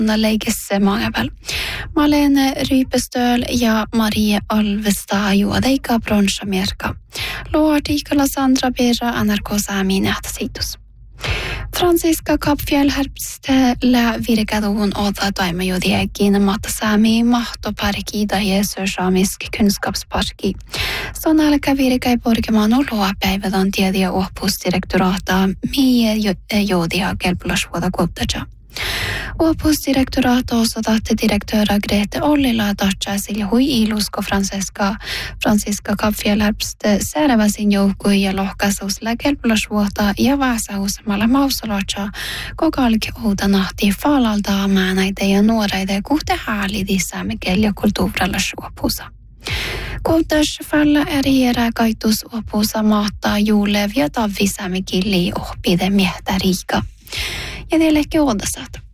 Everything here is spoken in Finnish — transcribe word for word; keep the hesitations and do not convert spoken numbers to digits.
leikessä maapäl. Malene Rypestöl ja Marie Alvestad juodeika bronssamerka. Luo artikalla Sandra Berra N R K Sami nähtasiitus. Franziska Kapfjällherpstellä virkaduun ota toimajuodiekin Matasami mahtoparki da Jeesus-saamisk kunskapsparki. Sonalka virkai porkemaan oloa päivätön tiediä opusdirektoraata mie juodia kelpulasvuota kuuttaja. Opusdirektoraat osatatte direktöra Grete Ollila tatsa sille hui ilusko Franziska Franziska Kapfjällherpst sääräväsin joukkui ja lohkaisuusla kelpulasvuota ja vaasausmalla mausolotsa kokalki outanahti faalalta määnaita ja nuoreita kuhte häälidissämme kelja kulttuuralla suopusa. Kuutas falla eriera kaitus opusa maattaa juulev ja tavisämme killi ohpide miehtä riika. Ja teille odasat.